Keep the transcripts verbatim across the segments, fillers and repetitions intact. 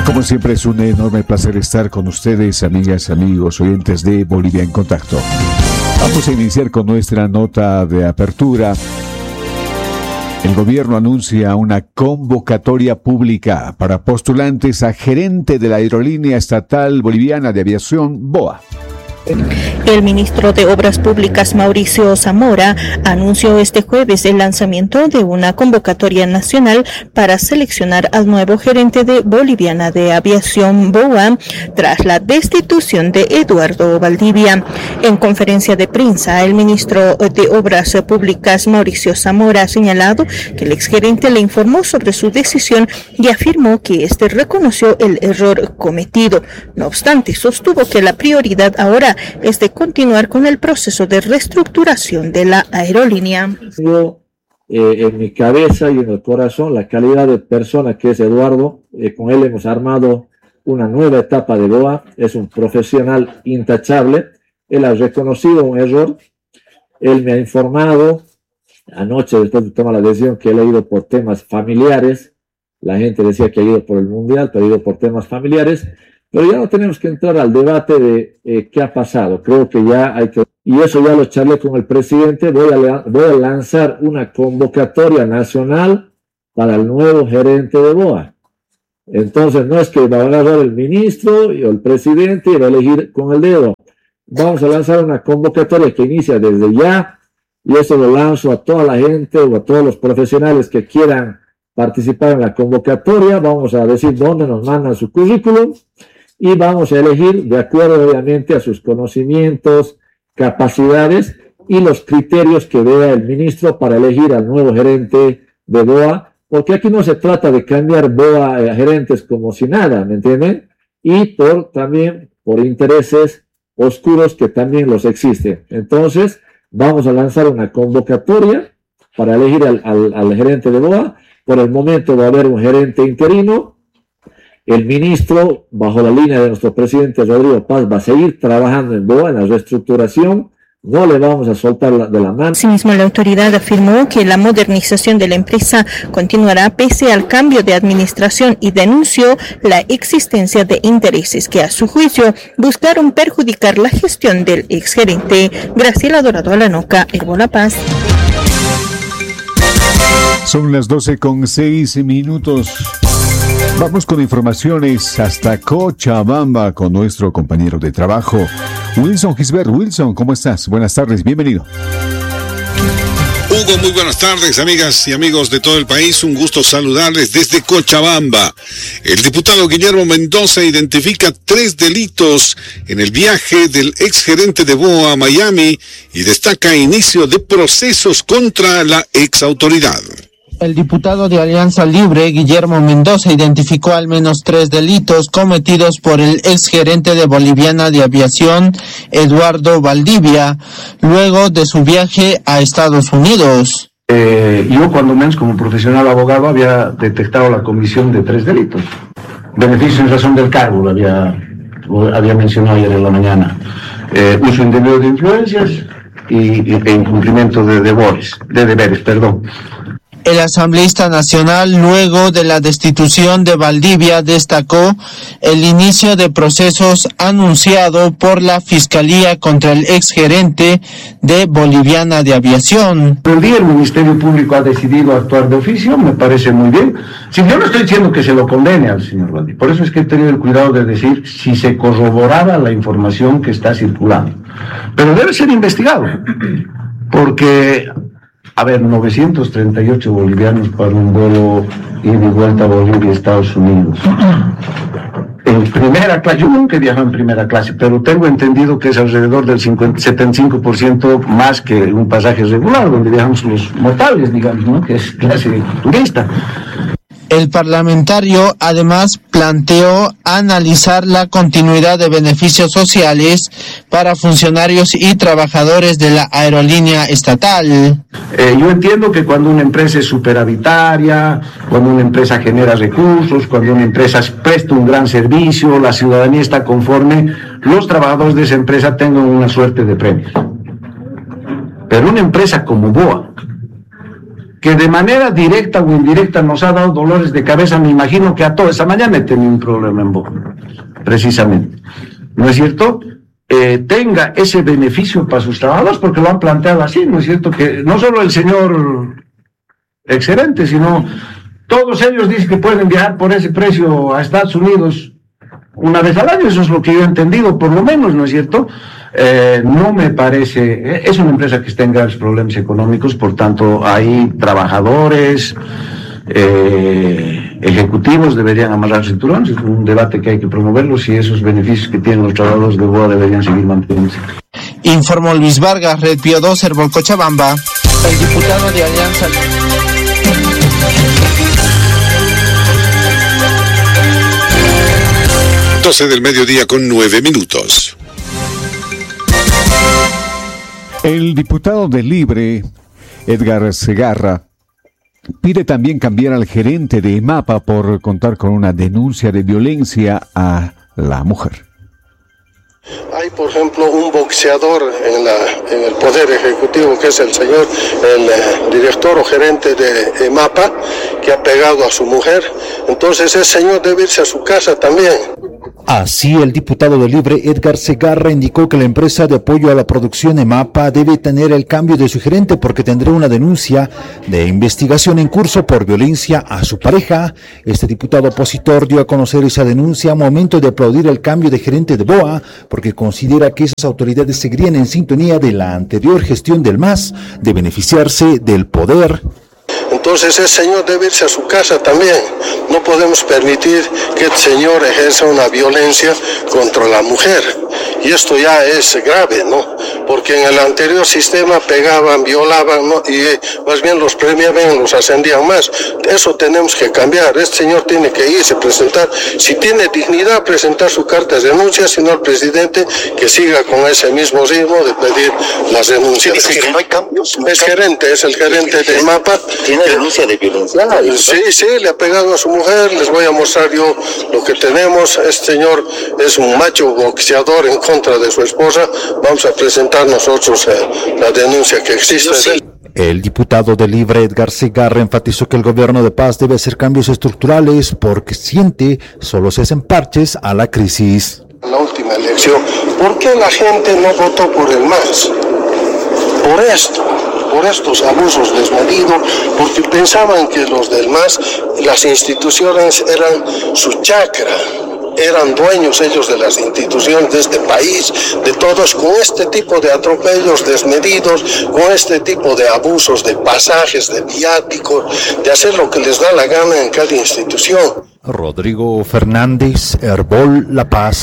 Como siempre es un enorme placer estar con ustedes, amigas, amigos, oyentes de Bolivia en Contacto. Vamos a iniciar con nuestra nota de apertura. El gobierno anuncia una convocatoria pública para postulantes a gerente de la Aerolínea Estatal Boliviana de Aviación, BOA. El ministro de Obras Públicas, Mauricio Zamora, anunció este jueves el lanzamiento de una convocatoria nacional para seleccionar al nuevo gerente de Boliviana de Aviación, BOA, tras la destitución de Eduardo Valdivia. En conferencia de prensa, el ministro de Obras Públicas, Mauricio Zamora, ha señalado que el exgerente le informó sobre su decisión y afirmó que este reconoció el error cometido. No obstante, sostuvo que la prioridad ahora es de continuar con el proceso de reestructuración de la aerolínea. Tengo eh, en mi cabeza y en el corazón la calidad de persona que es Eduardo. Eh, con él hemos armado una nueva etapa de BOA. Es un profesional intachable. Él ha reconocido un error. Él me ha informado anoche, después de tomar la decisión, que él ha ido por temas familiares. La gente decía que ha ido por el mundial, pero ha ido por temas familiares. Pero ya no tenemos que entrar al debate de eh, qué ha pasado. Creo que ya hay que... Y eso ya lo charlé con el presidente. Voy a, voy a lanzar una convocatoria nacional para el nuevo gerente de BOA. Entonces, no es que va a agarrar el ministro o el presidente y va a elegir con el dedo. Vamos a lanzar una convocatoria que inicia desde ya. Y eso lo lanzo a toda la gente o a todos los profesionales que quieran participar en la convocatoria. Vamos a decir dónde nos mandan su currículum. Y vamos a elegir de acuerdo, obviamente, a sus conocimientos, capacidades y los criterios que vea el ministro para elegir al nuevo gerente de BOA, porque aquí no se trata de cambiar BOA a gerentes como si nada, ¿me entienden? Y por también por intereses oscuros que también los existen. Entonces, vamos a lanzar una convocatoria para elegir al, al, al gerente de BOA. Por el momento va a haber un gerente interino. El ministro, bajo la línea de nuestro presidente Rodrigo Paz, va a seguir trabajando en BOA, en la reestructuración. No le vamos a soltar la, de la mano. Asimismo, la autoridad afirmó que la modernización de la empresa continuará pese al cambio de administración y denunció la existencia de intereses que, a su juicio, buscaron perjudicar la gestión del exgerente. Graciela Dorado Alanoca, Herbo La Paz. Son las doce con seis minutos. Vamos con informaciones hasta Cochabamba con nuestro compañero de trabajo, Wilson Gisbert. Wilson, ¿cómo estás? Buenas tardes, bienvenido. Hugo, muy buenas tardes, amigas y amigos de todo el país. Un gusto saludarles desde Cochabamba. El diputado Guillermo Mendoza identifica tres delitos en el viaje del exgerente de BOA a Miami y destaca inicio de procesos contra la exautoridad. El diputado de Alianza Libre, Guillermo Mendoza, identificó al menos tres delitos cometidos por el exgerente de Boliviana de Aviación, Eduardo Valdivia, luego de su viaje a Estados Unidos. Eh, yo, cuando menos como profesional abogado, había detectado la comisión de tres delitos. Beneficio en razón del cargo, lo había, lo había mencionado ayer en la mañana. Eh, uso indebido de influencias y, y, e incumplimiento de deberes, de deberes, perdón. El asambleísta nacional, luego de la destitución de Valdivia, destacó el inicio de procesos anunciado por la Fiscalía contra el exgerente de Boliviana de Aviación. El día el Ministerio Público ha decidido actuar de oficio, me parece muy bien. Si yo no estoy diciendo que se lo condene al señor Valdivia, por eso es que he tenido el cuidado de decir si se corroborara la información que está circulando. Pero debe ser investigado, porque... A ver, novecientos treinta y ocho bolivianos para un vuelo ida y vuelta a Bolivia y Estados Unidos. En primera clase, yo nunca he viajado en primera clase, pero tengo entendido que es alrededor del cincuenta, setenta y cinco por ciento más que un pasaje regular, donde viajamos los mortales, digamos, ¿no? Que es clase turista. El parlamentario además planteó analizar la continuidad de beneficios sociales para funcionarios y trabajadores de la aerolínea estatal. Eh, yo entiendo que cuando una empresa es superavitaria, cuando una empresa genera recursos, cuando una empresa presta un gran servicio, la ciudadanía está conforme, los trabajadores de esa empresa tengan una suerte de premios. Pero una empresa como BOA, que de manera directa o indirecta nos ha dado dolores de cabeza, me imagino que a todos. Esta mañana he tenido un problema en Boca, precisamente, ¿no es cierto?, eh, tenga ese beneficio para sus trabajadores, porque lo han planteado así, ¿no es cierto?, que no solo el señor exgerente, sino todos ellos dicen que pueden viajar por ese precio a Estados Unidos una vez al año. Eso es lo que yo he entendido, por lo menos, ¿no es cierto? Eh, no me parece, es una empresa que está en graves problemas económicos, por tanto hay trabajadores, eh, ejecutivos deberían amarrar cinturones. Es un debate que hay que promoverlo, si esos beneficios que tienen los trabajadores de B O A deberían seguir manteniéndose. Informó Luis Vargas, Red Pío dos, Herbol Cochabamba. El diputado de Alianza doce del mediodía con nueve minutos. El diputado de Libre, Edgar Segarra, pide también cambiar al gerente de EMAPA por contar con una denuncia de violencia a la mujer. Hay, por ejemplo, un boxeador en, la, en el Poder Ejecutivo, que es el señor, el eh, director o gerente de EMAPA, que ha pegado a su mujer. Entonces ese señor debe irse a su casa también. Así, el diputado de Libre, Edgar Segarra, indicó que la empresa de apoyo a la producción EMAPA debe tener el cambio de su gerente porque tendrá una denuncia de investigación en curso por violencia a su pareja. Este diputado opositor dio a conocer esa denuncia a momento de aplaudir el cambio de gerente de B O A porque considera que esas autoridades seguirían en sintonía de la anterior gestión del M A S de beneficiarse del poder. Entonces ese señor debe irse a su casa también. No podemos permitir que el señor ejerza una violencia contra la mujer. Y esto ya es grave, ¿no? Porque en el anterior sistema pegaban, violaban, ¿no? Y eh, más bien los premiaban, los ascendían más. Eso tenemos que cambiar. Este señor tiene que irse, presentar, si tiene dignidad, presentar su carta de denuncia, si no el presidente que siga con ese mismo ritmo de pedir las denuncias. ¿Dice que no hay cambios? Es gerente, es el gerente de EMAPA. ¿Tiene denuncia de violencia? Sí, sí, le ha pegado a su mujer. Les voy a mostrar yo lo que tenemos. Este señor es un macho boxeador en contra de su esposa. Vamos a presentar nosotros eh, la denuncia que existe. Sí. El diputado de Libre, Edgar Segarra, enfatizó que el gobierno de paz debe hacer cambios estructurales porque siente solo se hacen parches a la crisis. La última elección, ¿por qué la gente no votó por el M A S? Por esto. Por estos abusos desmedidos, porque pensaban que los del M A S, las instituciones eran su chacra, eran dueños ellos de las instituciones de este país, de todos, con este tipo de atropellos desmedidos, con este tipo de abusos de pasajes, de viáticos, de hacer lo que les da la gana en cada institución. Rodrigo Fernández, Herbol, La Paz.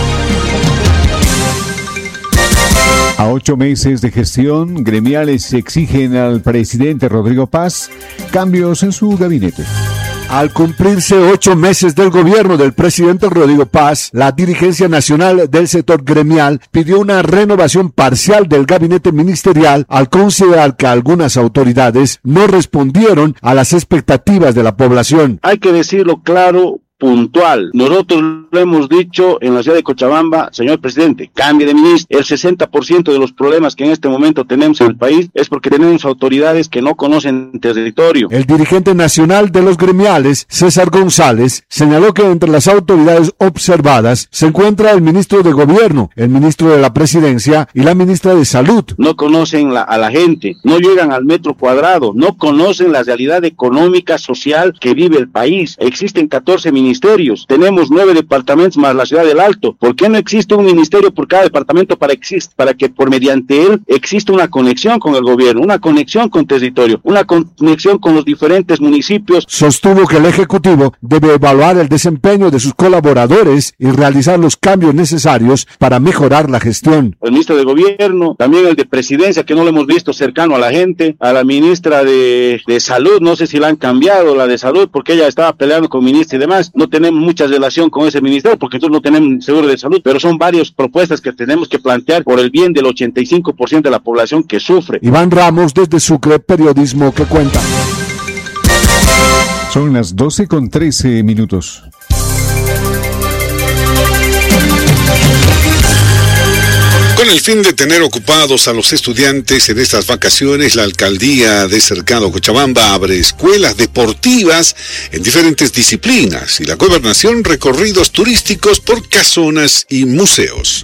A ocho meses de gestión, gremiales exigen al presidente Rodrigo Paz cambios en su gabinete. Al cumplirse ocho meses del gobierno del presidente Rodrigo Paz, la dirigencia nacional del sector gremial pidió una renovación parcial del gabinete ministerial al considerar que algunas autoridades no respondieron a las expectativas de la población. Hay que decirlo claro, puntual. Nosotros lo hemos dicho en la ciudad de Cochabamba, señor presidente, cambie de ministro. El sesenta por ciento de los problemas que en este momento tenemos en el país es porque tenemos autoridades que no conocen territorio. El dirigente nacional de los gremiales, César González, señaló que entre las autoridades observadas se encuentra el ministro de Gobierno, el ministro de la Presidencia y la ministra de Salud. No conocen la, a la gente, no llegan al metro cuadrado, no conocen la realidad económica, social que vive el país. Existen catorce ministerios. Ministerios, tenemos nueve departamentos más la ciudad del Alto. ¿Por qué no existe un ministerio por cada departamento para, exist para que por mediante él exista una conexión con el gobierno, una conexión con territorio, una conexión con los diferentes municipios? Sostuvo que el Ejecutivo debe evaluar el desempeño de sus colaboradores y realizar los cambios necesarios para mejorar la gestión. El ministro de Gobierno, también el de Presidencia, que no lo hemos visto cercano a la gente, a la ministra de, de Salud, no sé si la han cambiado, la de Salud, porque ella estaba peleando con ministra y demás. No tenemos mucha relación con ese ministerio porque nosotros no tenemos seguro de salud, pero son varias propuestas que tenemos que plantear por el bien del ochenta y cinco por ciento de la población que sufre. Iván Ramos, desde Sucre, periodismo que cuenta. Son las doce con trece minutos. Con el fin de tener ocupados a los estudiantes en estas vacaciones, la alcaldía de Cercado Cochabamba abre escuelas deportivas en diferentes disciplinas y la gobernación recorridos turísticos por casonas y museos.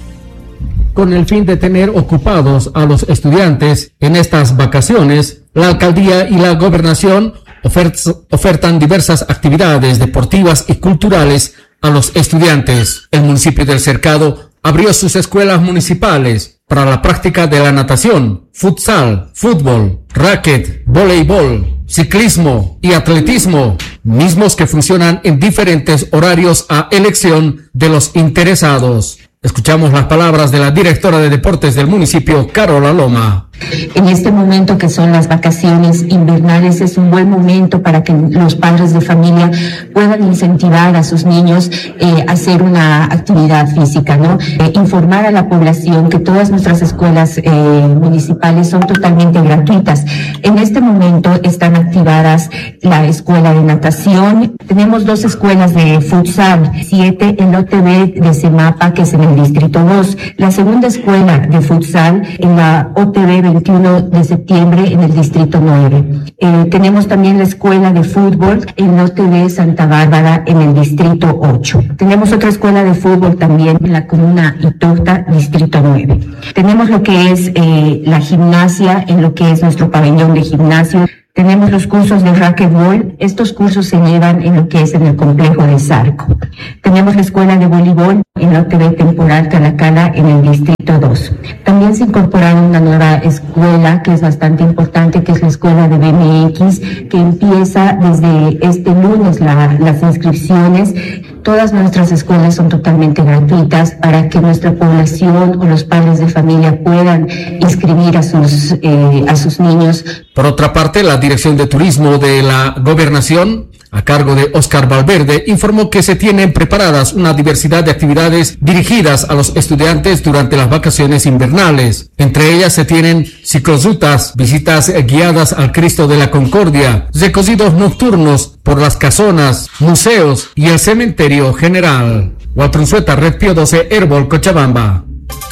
Con el fin de tener ocupados a los estudiantes en estas vacaciones, la alcaldía y la gobernación ofert- ofertan diversas actividades deportivas y culturales a los estudiantes. El municipio del Cercado abrió sus escuelas municipales para la práctica de la natación, futsal, fútbol, racket, voleibol, ciclismo y atletismo, mismos que funcionan en diferentes horarios a elección de los interesados. Escuchamos las palabras de la directora de deportes del municipio, Carola Loma. En este momento que son las vacaciones invernales es un buen momento para que los padres de familia puedan incentivar a sus niños eh, a hacer una actividad física, ¿no? Eh, informar a la población que todas nuestras escuelas eh, municipales son totalmente gratuitas. En este momento están activadas la escuela de natación. Tenemos dos escuelas de futsal, siete en la O T B de Semapa, que es en el distrito dos. La segunda escuela de futsal en la O T B veintiuno de septiembre en el distrito nueve. Eh, tenemos también la escuela de fútbol en la O T B Santa Bárbara en el distrito ocho. Tenemos otra escuela de fútbol también en la comuna Itocta, distrito nueve. Tenemos lo que es eh, la gimnasia en lo que es nuestro pabellón de gimnasio. Tenemos los cursos de racquetball. Estos cursos se llevan en lo que es en el complejo de Zarco. Tenemos la escuela de voleibol en la O T B temporal Calacala en el distrito dos. También se incorporaron una nueva escuela que es bastante importante, que es la escuela de B M X, que empieza desde este lunes la, las inscripciones. Todas nuestras escuelas son totalmente gratuitas para que nuestra población o los padres de familia puedan inscribir a sus, eh, a sus niños. Por otra parte, la Dirección de Turismo de la Gobernación, a cargo de Oscar Valverde, informó que se tienen preparadas una diversidad de actividades dirigidas a los estudiantes durante las vacaciones invernales. Entre ellas se tienen ciclorutas, visitas guiadas al Cristo de la Concordia, recorridos nocturnos por las casonas, museos y el cementerio general. Walter Unzueta, Red Pío doce, Herbol, Cochabamba.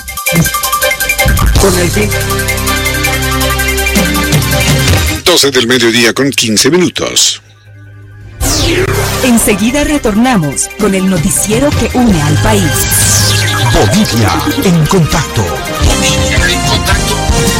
Con el fin... doce del mediodía con quince minutos. Enseguida retornamos con el noticiero que une al país. Bolivia en contacto. Bolivia en contacto.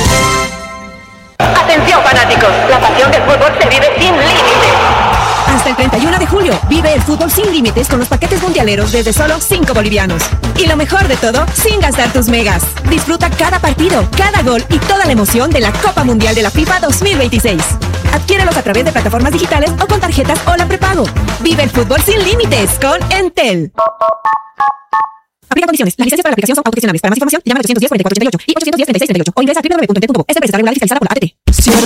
Atención fanáticos, la pasión del fútbol se vive sin límites. Hasta el treinta y uno de julio, vive el fútbol sin límites con los paquetes mundialeros desde solo cinco bolivianos. Y lo mejor de todo, sin gastar tus megas. Disfruta cada partido, cada gol y toda la emoción de la Copa Mundial de la FIFA dos mil veintiséis. Adquiérelos a través de plataformas digitales o con tarjetas o la prepago. Vive el fútbol sin límites con Entel. Aplica condiciones. Las licencias para la aplicación son autogestionables. Para más información, llama al ochocientos diez, cuarenta y cuatro ochenta y ocho y ochocientos diez, treinta y seis treinta y ocho o ingresa a doble u doble u doble u punto entel punto co. Es empresa regular y fiscalizada por la A T T. Cierre